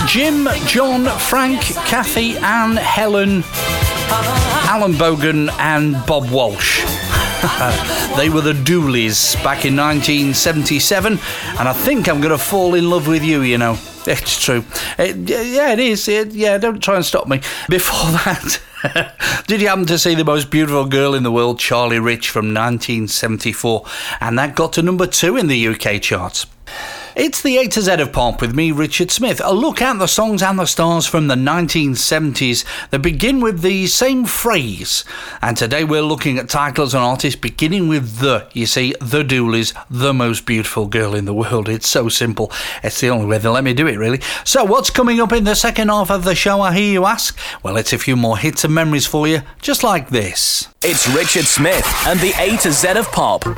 Jim, John, Frank, Kathy, Anne, Helen, Alan Bogan and Bob Walsh. They were the Dooleys back in 1977, and I think I'm going to fall in love with you, you know. It's true. Yeah, it is. Don't try and stop me. Before that, did you happen to see The Most Beautiful Girl in the World, Charlie Rich, from 1974? And that got to number 2 in the UK charts. It's the A to Z of Pop with me, Richard Smith. A look at the songs and the stars from the 1970s that begin with the same phrase. And today we're looking at titles and artists beginning with the. You see, the Dooleys, the most beautiful girl in the world. It's so simple. It's the only way they'll let me do it, really. So what's coming up in the second half of the show, I hear you ask? Well, it's a few more hits and memories for you, just like this. It's Richard Smith and the A to Z of Pop.